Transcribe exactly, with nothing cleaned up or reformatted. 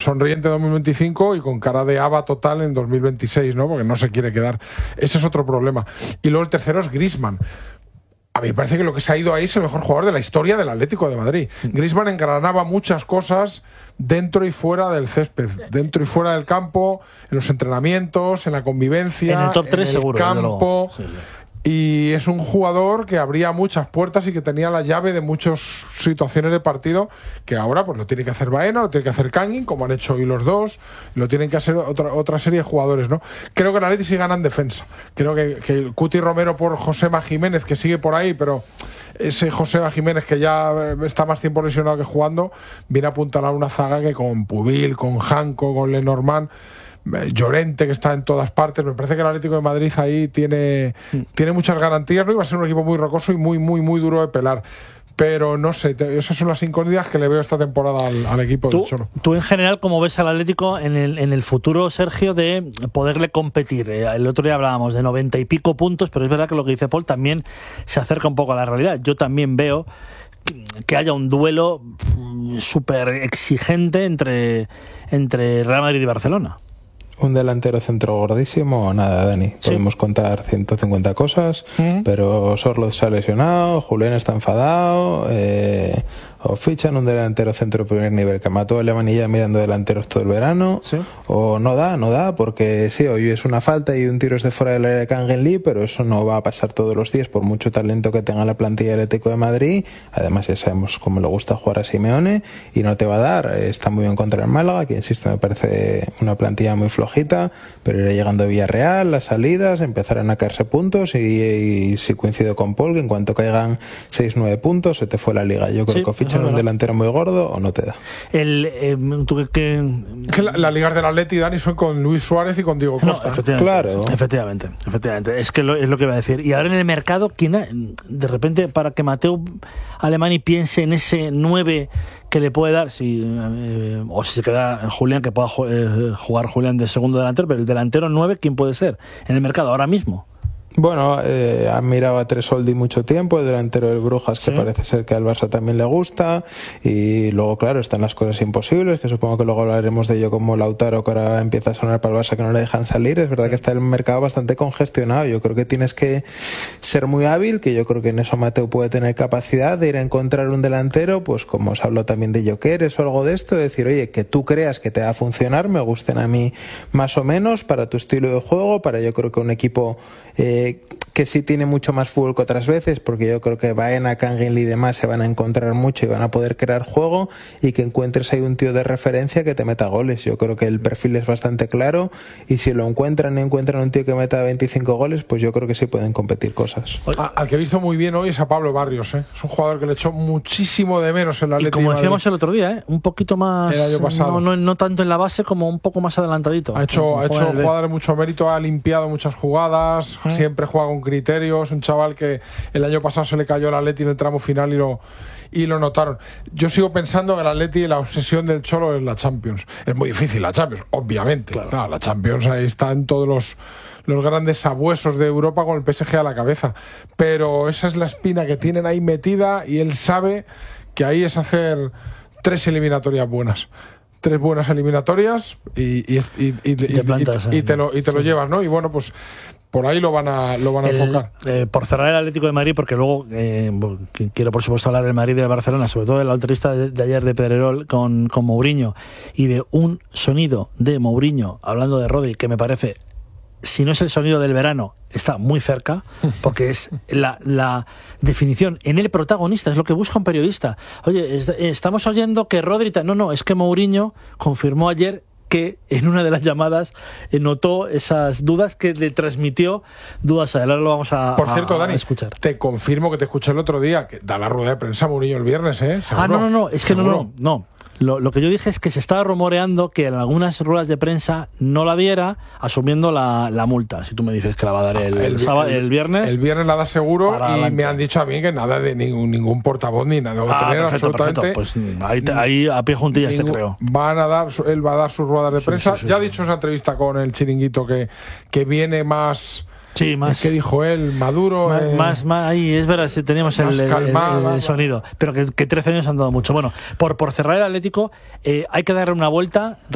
sonriente en dos mil veinticinco y con cara de haba total en dos mil veintiséis, ¿no? Porque no se quiere quedar. Ese es otro problema. Y luego el tercero es Griezmann. A mí me parece que lo que se ha ido ahí es el mejor jugador de la historia del Atlético de Madrid. Griezmann engranaba muchas cosas dentro y fuera del césped, dentro y fuera del campo, en los entrenamientos, en la convivencia, en el top tres en el seguro, campo. Sí, sí. Y es un jugador que abría muchas puertas y que tenía la llave de muchas situaciones de partido que ahora pues lo tiene que hacer Baena, lo tiene que hacer Kangin, como han hecho hoy los dos, lo tienen que hacer otra, otra serie de jugadores, ¿no? Creo que el Atleti sí gana en defensa. Creo que, que el Cuti Romero por Josema Jiménez, que sigue por ahí, pero ese Josema Jiménez que ya está más tiempo lesionado que jugando, viene a apuntalar una zaga que con Pubil, con Janko, con Lenormand, Llorente, que está en todas partes. Me parece que el Atlético de Madrid ahí tiene, mm. tiene muchas garantías, ¿no? Y va a ser un equipo muy rocoso y muy, muy, muy duro de pelar. Pero no sé, te, esas son las incógnitas que le veo esta temporada al, al equipo ¿Tú, del Cholo. Tú en general, ¿cómo ves al Atlético en el, en el futuro, Sergio, de poderle competir? El otro día hablábamos de noventa y pico puntos, pero es verdad que lo que dice Paul también se acerca un poco a la realidad. Yo también veo que haya un duelo súper exigente entre, entre Real Madrid y Barcelona. Un delantero centro gordísimo, nada, Dani. Sí. Podemos contar ciento cincuenta cosas, ¿Mm? pero Sorloth se ha lesionado, Julián está enfadado, eh, o fichan un delantero centro de primer nivel que mató a Alemanía mirando delanteros todo el verano, ¿Sí? o no da, no da, porque sí, hoy es una falta y un tiro es de fuera del área de Kangin Lee, pero eso no va a pasar todos los días por mucho talento que tenga la plantilla del Atlético de Madrid. Además ya sabemos cómo le gusta jugar a Simeone y no te va a dar. Está muy bien contra el Málaga, que insisto, me parece una plantilla muy flojita, pero irá llegando a Villarreal, las salidas, empezarán a caerse puntos y, y si coincido con Paul, que en cuanto caigan seis nueve puntos se te fue la liga. Yo creo sí, que fichan un delantero muy gordo o no te da. El, eh, ¿tú qué, que la, las ligas del Atleti, Dani, son con Luis Suárez y con Diego Costa. No, efectivamente, claro. Efectivamente, efectivamente. Es que lo, es lo que iba a decir. Y ahora en el mercado, ¿quién ha, de repente, para que Mateo Alemany piense en ese nueve que le puede dar, si eh, o si se queda Julián, que pueda eh, jugar Julián de segundo delantero, pero el delantero nueve, ¿quién puede ser en el mercado ahora mismo? Bueno, eh, han mirado a Tresoldi mucho tiempo, el delantero del Brujas, que ¿Sí? parece ser que al Barça también le gusta, y luego, claro, están las cosas imposibles, que supongo que luego hablaremos de ello, como Lautaro, que ahora empieza a sonar para el Barça, que no le dejan salir. Es verdad que está el mercado bastante congestionado. Yo creo que tienes que ser muy hábil, que yo creo que en eso Mateo puede tener capacidad de ir a encontrar un delantero, pues como os habló también de Jokeres o algo de esto, de decir, oye, que tú creas que te va a funcionar, me gusten a mí más o menos, para tu estilo de juego, para yo creo que un equipo Eh, que sí tiene mucho más fútbol que otras veces, porque yo creo que Baena, Kangin Lee y demás se van a encontrar mucho y van a poder crear juego, y que encuentres ahí un tío de referencia que te meta goles. Yo creo que el perfil es bastante claro, y si lo encuentran y encuentran un tío que meta veinticinco goles, pues yo creo que sí pueden competir cosas. A, al que he visto muy bien hoy es a Pablo Barrios, ¿eh? Es un jugador que le echó muchísimo de menos en la Atlético. Y como decíamos el otro día, ¿eh? Un poquito más, el año pasado. No, no, no tanto en la base, como un poco más adelantadito. Ha hecho, ha hecho jugadores mucho mérito, ha limpiado muchas jugadas, ¿Eh? siempre juega con criterios, un chaval que el año pasado se le cayó el Atleti en el tramo final y lo, y lo notaron. Yo sigo pensando que el Atleti y la obsesión del Cholo es la Champions. Es muy difícil la Champions, obviamente. Claro. Claro, la Champions ahí está en todos los, los grandes sabuesos de Europa con el P S G a la cabeza. Pero esa es la espina que tienen ahí metida, y él sabe que ahí es hacer tres eliminatorias buenas. Tres buenas eliminatorias y, y, y, y, y, y, plantas, y, y te lo, y te lo sí. llevas, ¿no? Y bueno, pues por ahí lo van a lo van a el, enfocar. Eh, por cerrar el Atlético de Madrid, porque luego eh, quiero por supuesto hablar del Madrid y del Barcelona, sobre todo de la entrevista de, de ayer de Pedrerol con, con Mourinho, y de un sonido de Mourinho hablando de Rodri que me parece, si no es el sonido del verano, está muy cerca, porque es la, la definición en el protagonista, es lo que busca un periodista. Oye, es, estamos oyendo que Rodri... No, no, es que Mourinho confirmó ayer que en una de las llamadas notó esas dudas que le transmitió dudas a él. Ahora lo vamos a, Por cierto, a, Dani, a escuchar. Te confirmo que te escuché el otro día, que da la rueda de prensa Mourinho el viernes, ¿eh? ¿Seguro? Ah, no, no, no, es que ¿Seguro? no, no, no. Lo, lo que yo dije es que se estaba rumoreando que en algunas ruedas de prensa no la diera, asumiendo la, la multa. Si tú me dices que la va a dar el, el, el, sábado, el, el viernes. El viernes la da seguro, y adelante. Me han dicho a mí que nada de ningún, ningún portavoz ni nada. No va a ah, tener perfecto, absolutamente. Perfecto. Pues ahí, te, ahí a pie juntillas ningún, te creo. Van a dar, él va a dar sus ruedas de prensa. Sí, sí, sí, ya sí. ha dicho en esa entrevista con el Chiringuito que, que viene más. Sí, más. ¿Qué dijo él? Maduro. Más, eh, más, más, ahí es verdad, si teníamos el, el, calmado, el, el más, sonido. Pero que, que trece años han dado mucho. Bueno, por, por cerrar el Atlético, eh, hay que darle una vuelta.